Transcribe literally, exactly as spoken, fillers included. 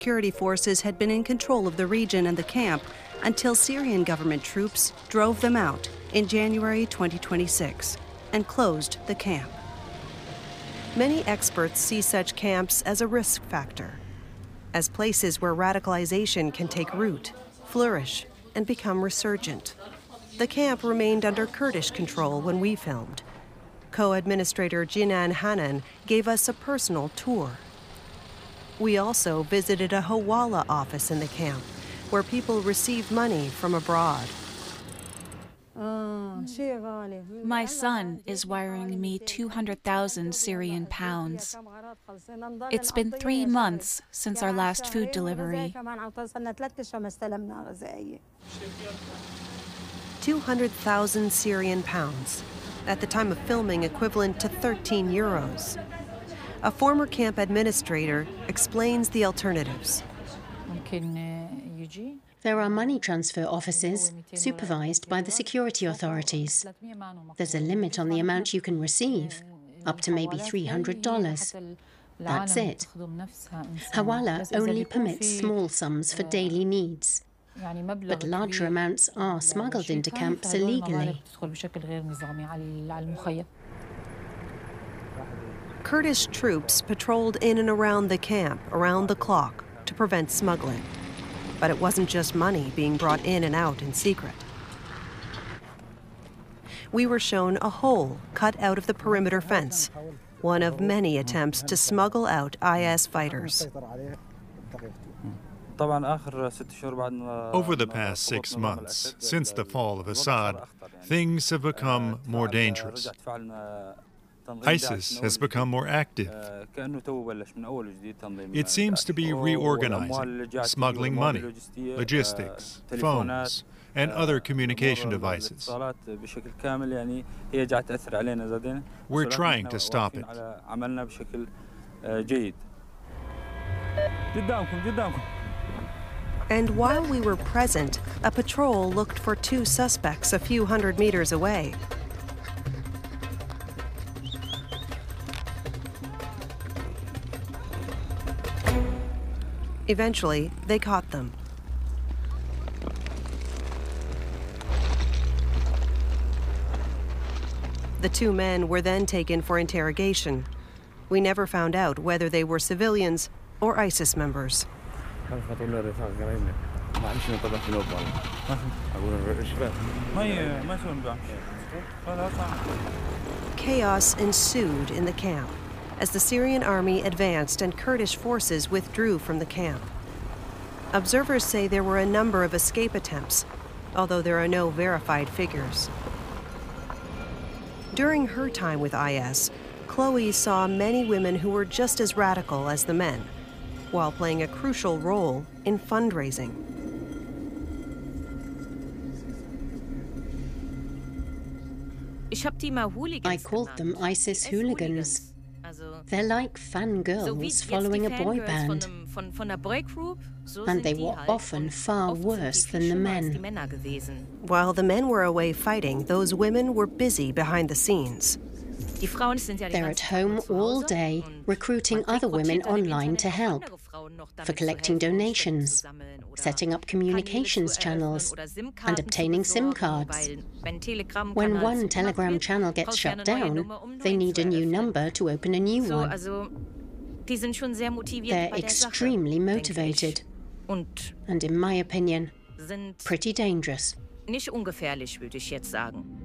Security forces had been in control of the region and the camp until Syrian government troops drove them out in January twenty twenty-six and closed the camp. Many experts see such camps as a risk factor, as places where radicalization can take root, flourish, and become resurgent. The camp remained under Kurdish control when we filmed. Co-administrator Jinan Hanan gave us a personal tour. We also visited a Hawala office in the camp, where people received money from abroad. My son is wiring me two hundred thousand Syrian pounds. It's been three months since our last food delivery. two hundred thousand Syrian pounds, at the time of filming equivalent to thirteen euros. A former camp administrator explains the alternatives. There are money transfer offices supervised by the security authorities. There's a limit on the amount you can receive, up to maybe three hundred dollars. That's it. Hawala only permits small sums for daily needs, but larger amounts are smuggled into camps illegally. Kurdish troops patrolled in and around the camp around the clock to prevent smuggling. But it wasn't just money being brought in and out in secret. We were shown a hole cut out of the perimeter fence, one of many attempts to smuggle out I S fighters. Over the past six months, since the fall of Assad, things have become more dangerous. ISIS has become more active. It seems to be reorganizing, smuggling money, logistics, phones, and other communication devices. We're trying to stop it. And while we were present, a patrol looked for two suspects a few hundred meters away. Eventually, they caught them. The two men were then taken for interrogation. We never found out whether they were civilians or ISIS members. Chaos ensued in the camp as the Syrian army advanced and Kurdish forces withdrew from the camp. Observers say there were a number of escape attempts, although there are no verified figures. During her time with I S, Chloe saw many women who were just as radical as the men, while playing a crucial role in fundraising. I called them ISIS hooligans. They're like fangirls following a boy band, and they were often far worse than the men. While the men were away fighting, those women were busy behind the scenes. They're at home all day, recruiting other women online to help, for collecting donations, setting up communications channels, and obtaining SIM cards. When one Telegram channel gets shut down, they need a new number to open a new one. They're extremely motivated, and in my opinion, pretty dangerous. Nicht ungefährlich, würde ich jetzt sagen.